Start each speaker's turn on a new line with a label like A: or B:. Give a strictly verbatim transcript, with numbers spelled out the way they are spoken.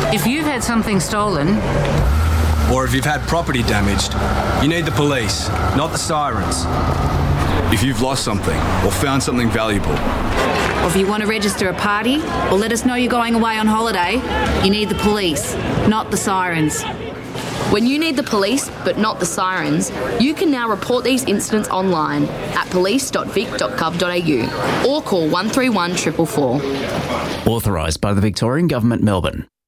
A: If you've had something stolen,
B: or if you've had property damaged, you need the police, not the sirens.
C: If you've lost something or found something valuable,
D: or if you want to register a party or let us know you're going away on holiday, you need the police, not the sirens.
E: When you need the police, but not the sirens, you can now report these incidents online at police dot vic dot gov dot a u or call one three one four four four.
F: Authorised by the Victorian Government, Melbourne.